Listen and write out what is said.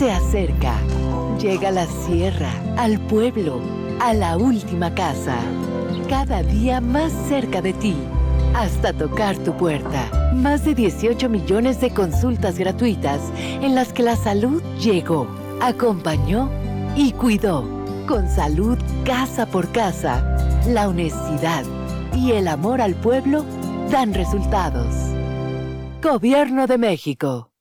se acerca. Llega a la sierra, al pueblo, a la última casa. Cada día más cerca de ti, hasta tocar tu puerta. Más de 18 millones de consultas gratuitas en las que la salud llegó, acompañó y cuidó. Con salud casa por casa, la honestidad y el amor al pueblo dan resultados. Gobierno de México.